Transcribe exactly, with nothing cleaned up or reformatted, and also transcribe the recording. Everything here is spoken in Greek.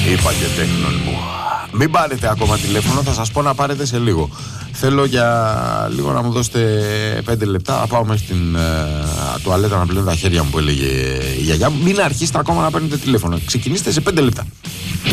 Είπα και τέχνον μου. Μην πάρετε ακόμα τηλέφωνο, θα σας πω να πάρετε σε λίγο. Θέλω για λίγο να μου δώσετε πέντε λεπτά. Θα πάω μέσα στην uh, τουαλέτα να πλύνω τα χέρια μου που έλεγε η γιαγιά μου. Μην αρχίσετε ακόμα να παίρνετε τηλέφωνο. Ξεκινήστε σε πέντε λεπτά.